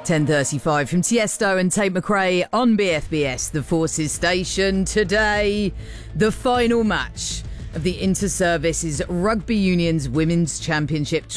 10:35 from Tiesto and Tate McRae on BFBS, the Forces station. Today, the final match of the Inter-Services Rugby Union's Women's Championship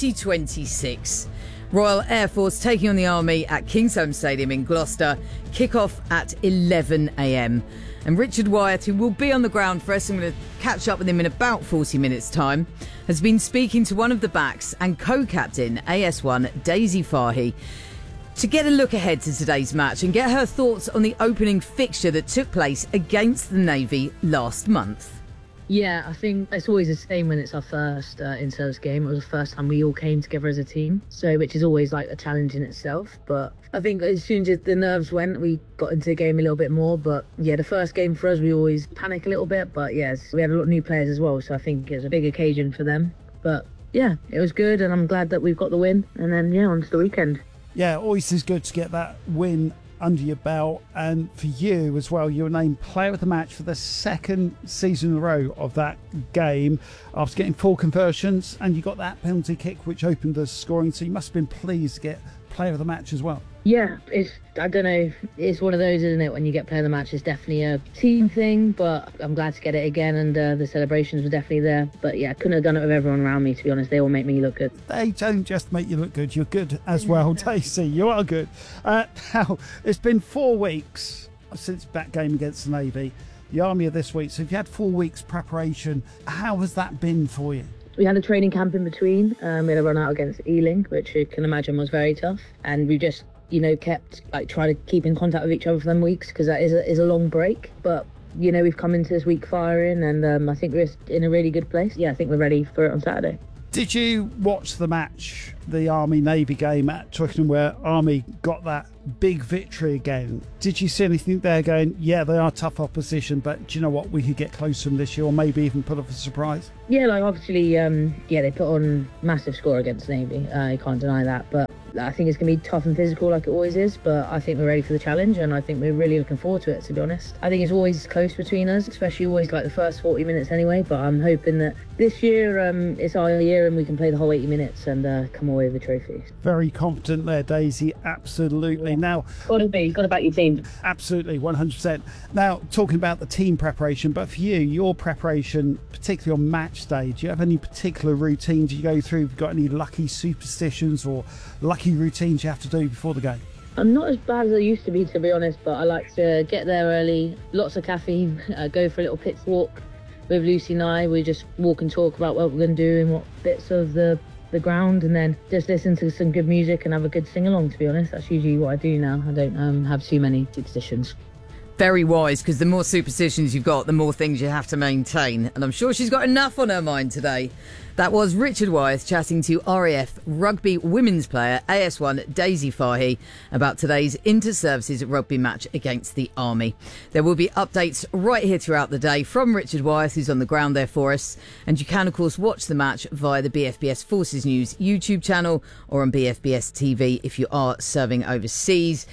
2026. Royal Air Force taking on the Army at Kingsholm Stadium in Gloucester. Kick-off at 11 a.m. And Richard Wyeth, who will be on the ground for us, I'm going to catch up with him in about 40 minutes' time, has been speaking to one of the backs and co-captain AS1, Daisy Fahy, to get a look ahead to today's match and get her thoughts on the opening fixture that took place against the Navy last month. Yeah, I think it's always the same when it's our first in-service game. It was the first time we all came together as a team, so which is always like a challenge in itself. But I think as soon as the nerves went, we got into the game a little bit more. But yeah, the first game for us, we always panic a little bit. But yes, we had a lot of new players as well, so I think it's a big occasion for them. But yeah, it was good, and I'm glad that we've got the win. And then yeah, on to the weekend. Yeah, always is good to get that win under your belt. And for you as well, you were named player of the match for the second season in a row of that game after getting 4 conversions, and you got that penalty kick which opened the scoring, so you must have been pleased to get player of the match as well. Yeah, I don't know, it's one of those, isn't it, when you get player of the match. It's definitely a team thing, but I'm glad to get it again, and the celebrations were definitely there. But yeah, I couldn't have done it with everyone around me, to be honest. They all make me look good. They don't just make you look good, you're good as well, Daisy. You are good. Now, it's been 4 weeks since that game against the Navy. The Army are this week, so if you had 4 weeks preparation, how has that been for you? We had a training camp in between. We had a run out against Ealing, which you can imagine was very tough. And we just, kept trying to keep in contact with each other for them weeks, because that is a long break. But, we've come into this week firing, and I think we're in a really good place. Yeah, I think we're ready for it on Saturday. Did you watch the match, the Army-Navy game at Twickenham, where Army got that big victory again? Did you see anything there going, yeah, they are tough opposition, but do you know what, we could get close to them this year, or maybe even put off a surprise? Yeah, obviously, they put on massive score against Navy. You can't deny that, but I think it's going to be tough and physical like it always is, but I think we're ready for the challenge, and I think we're really looking forward to it, to be honest. I think it's always close between us, especially always the first 40 minutes anyway, but I'm hoping that this year it's our year and we can play the whole 80 minutes and come away with a trophy. Very confident there, Daisy, absolutely. Yeah. Now, got to back your team. Absolutely, 100%. Now, talking about the team preparation, but for you, your preparation, particularly on match day, do you have any particular routines you go through? Have you got any lucky superstitions or lucky routines you have to do before the game? I'm not as bad as I used to be honest, but I like to get there early, lots of caffeine, go for a little pit walk with Lucy and I. We just walk and talk about what we're going to do and what bits of the ground, and then just listen to some good music and have a good sing-along, to be honest. That's usually what I do now. I don't have too many superstitions. Very wise, because the more superstitions you've got, the more things you have to maintain. And I'm sure she's got enough on her mind today. That was Richard Wyeth chatting to RAF rugby women's player AS1 Daisy Fahy about today's Inter-Services rugby match against the Army. There will be updates right here throughout the day from Richard Wyeth, who's on the ground there for us. And you can, of course, watch the match via the BFBS Forces News YouTube channel or on BFBS TV if you are serving overseas.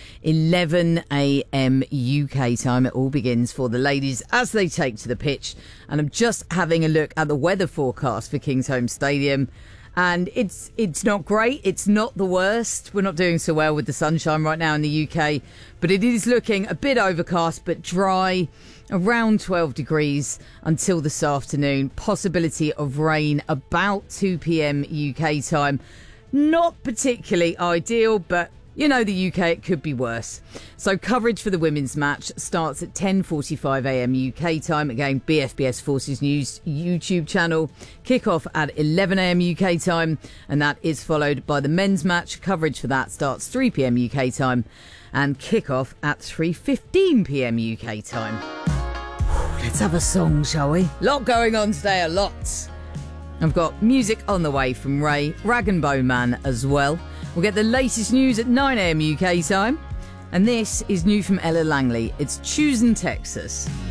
11 a.m. UK time. It all begins for the ladies as they take to the pitch. And I'm just having a look at the weather forecast for Kingsholm Stadium, and it's not great. It's not the worst. We're not doing so well with the sunshine right now in the UK, but it is looking a bit overcast but dry, around 12 degrees until this afternoon. Possibility of rain about 2 p.m. UK time. Not particularly ideal, but you know the UK, it could be worse. So coverage for the women's match starts at 10:45 a.m. UK time. Again, BFBS Forces News YouTube channel. Kick-off at 11 a.m. UK time. And that is followed by the men's match. Coverage for that starts 3 p.m. UK time. And kick-off at 3:15 p.m. UK time. Let's have a song, shall we? Lot going on today, a lot. I've got music on the way from Ray, Rag and Bone Man as well. We'll get the latest news at 9 a.m. UK time. And this is new from Ella Langley. It's Choosing Texas.